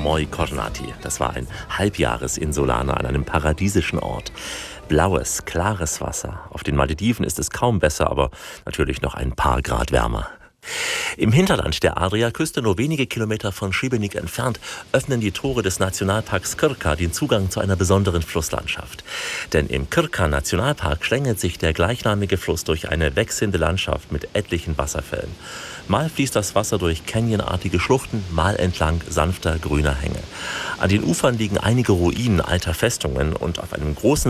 Moi Cornati. Das war ein Halbjahresinsulaner an einem paradiesischen Ort. Blaues, klares Wasser. Auf den Malediven ist es kaum besser, aber natürlich noch ein paar Grad wärmer. Im Hinterland der Adriaküste, nur wenige Kilometer von Šibenik entfernt, öffnen die Tore des Nationalparks Krka den Zugang zu einer besonderen Flusslandschaft. Denn im Krka-Nationalpark schlängelt sich der gleichnamige Fluss durch eine wechselnde Landschaft mit etlichen Wasserfällen. Mal fließt das Wasser durch canyonartige Schluchten, mal entlang sanfter grüner Hänge. An den Ufern liegen einige Ruinen alter Festungen und auf einem großen